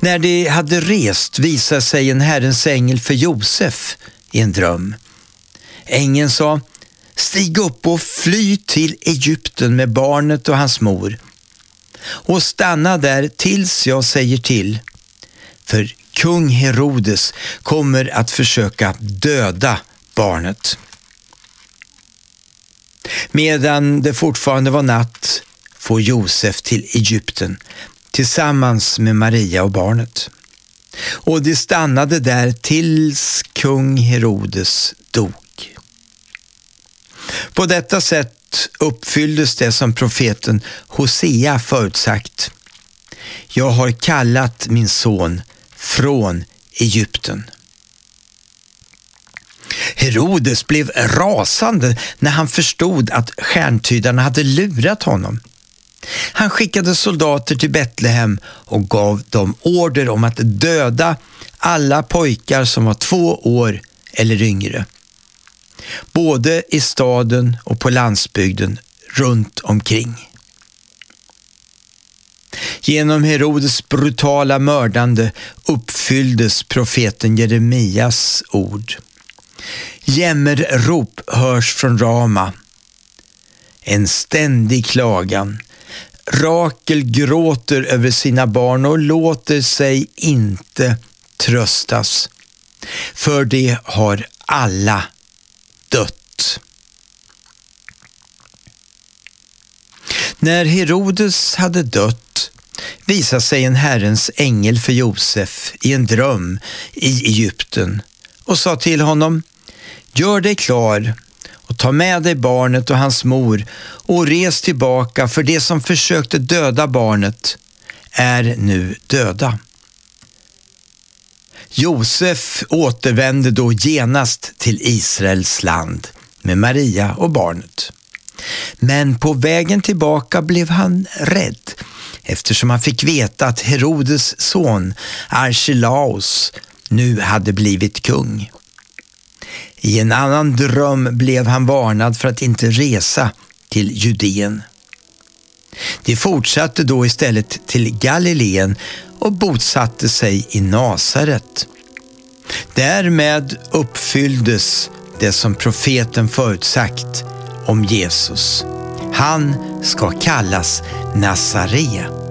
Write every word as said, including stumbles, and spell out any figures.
När de hade rest visade sig en Herrens ängel för Josef i en dröm. Ängeln sa: stig upp och fly till Egypten med barnet och hans mor och stanna där tills jag säger till, för kung Herodes kommer att försöka döda barnet. Medan det fortfarande var natt får Josef till Egypten tillsammans med Maria och barnet. Och de stannade där tills kung Herodes dog. På detta sätt uppfylldes det som profeten Hosea förutsagt: jag har kallat min son från Egypten. Herodes blev rasande när han förstod att stjärntydarna hade lurat honom. Han skickade soldater till Betlehem och gav dem order om att döda alla pojkar som var två år eller yngre, både i staden och på landsbygden runt omkring. Genom Herodes brutala mördande uppfylldes profeten Jeremias ord. Jämmerrop hörs från Rama, en ständig klagan. Rakel gråter över sina barn och låter sig inte tröstas, för de har alla dött. När Herodes hade dött visade sig en Herrens ängel för Josef i en dröm i Egypten och sa till honom: gör dig klar och ta med dig barnet och hans mor och res tillbaka, för det som försökte döda barnet är nu döda. Josef återvände då genast till Israels land med Maria och barnet. Men på vägen tillbaka blev han rädd, eftersom han fick veta att Herodes son Archelaus nu hade blivit kung. I en annan dröm blev han varnad för att inte resa till Judeen. De fortsatte då istället till Galileen och bosatte sig i Nasaret. Därmed uppfylldes det som profeten förutsagt om Jesus. Han ska kallas Nazare.